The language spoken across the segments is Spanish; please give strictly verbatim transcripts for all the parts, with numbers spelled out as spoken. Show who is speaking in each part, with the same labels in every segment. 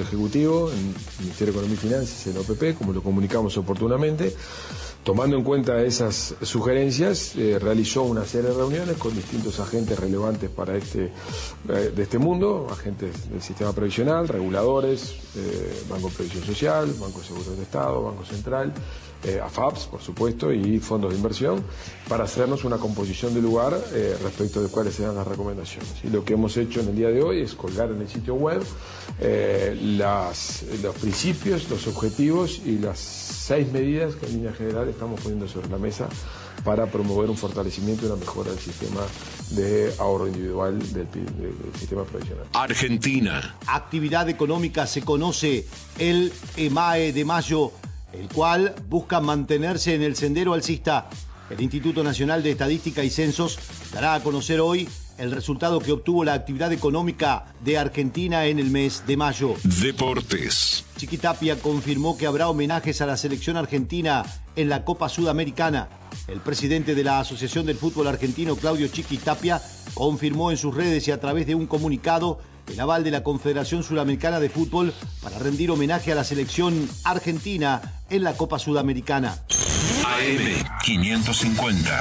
Speaker 1: Ejecutivo, en el Ministerio de Economía y Finanzas, en O P P, como lo comunicamos oportunamente. Tomando en cuenta esas sugerencias, eh, realizó una serie de reuniones con distintos agentes relevantes para este, eh, de este mundo, agentes del sistema previsional, reguladores, eh, Banco de Previsión Social, Banco de Seguros del Estado, Banco Central, eh, A F A Ps, por supuesto, y fondos de inversión, para hacernos una composición de lugar eh, respecto de cuáles eran las recomendaciones. Y lo que hemos hecho en el día de hoy es colgar en el sitio web eh, las, los principios, los objetivos y las seis medidas que en línea general estamos poniendo sobre la mesa para promover un fortalecimiento y una mejora del sistema de ahorro individual del, del sistema previsional.
Speaker 2: Argentina.
Speaker 3: Actividad económica se conoce el EMAE de mayo, el cual busca mantenerse en el sendero alcista. El Instituto Nacional de Estadística y Censos dará a conocer hoy el resultado que obtuvo la actividad económica de Argentina en el mes de mayo.
Speaker 2: Deportes.
Speaker 3: Chiqui Tapia confirmó que habrá homenajes a la selección argentina en la Copa Sudamericana. El presidente de la Asociación del Fútbol Argentino, Claudio Chiqui Tapia, confirmó en sus redes y a través de un comunicado el aval de la Confederación Sudamericana de Fútbol para rendir homenaje a la selección argentina en la Copa Sudamericana.
Speaker 2: A M quinientos cincuenta.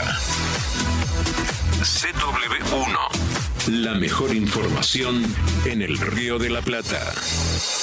Speaker 2: C W uno. La mejor información en el Río de la Plata.